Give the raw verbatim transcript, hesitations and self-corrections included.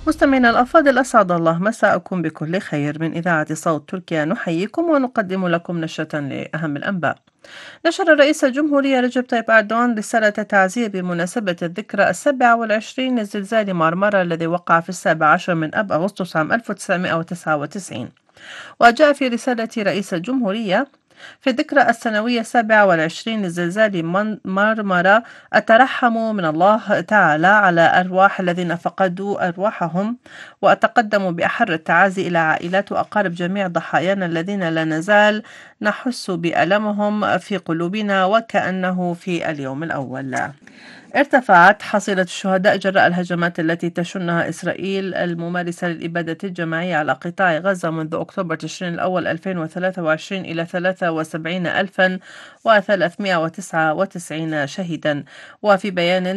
مستمعينا الأفاضل، أسعد الله مساءكم بكل خير. من إذاعة صوت تركيا نحييكم ونقدم لكم نشرة لأهم الأنباء. نشر رئيس الجمهورية رجب طيب أردوغان رسالة تعزية بمناسبة الذكرى السابعة والعشرين لزلزال مرمرة الذي وقع في السابع عشر من أب أغسطس عام ألف وتسعمائة وتسعة وتسعين. وجاء في رسالة رئيس الجمهورية: في الذكرى السنوية السابعة والعشرين لزلزال من- مرمرة، أترحم من الله تعالى على أرواح الذين فقدوا أرواحهم، وأتقدم بأحر التعازي إلى عائلات وأقارب جميع ضحايانا الذين لا نزال نحس بألمهم في قلوبنا وكأنه في اليوم الأول. ارتفعت حصيلة الشهداء جراء الهجمات التي تشنها إسرائيل الممارسة للإبادة الجماعية على قطاع غزة منذ أكتوبر تشرين الأول ألفين وثلاثة وعشرين إلى ثلاثة وسبعين ألفا وثلاثمائة وتسعة وتسعين شهيدا. وفي بيان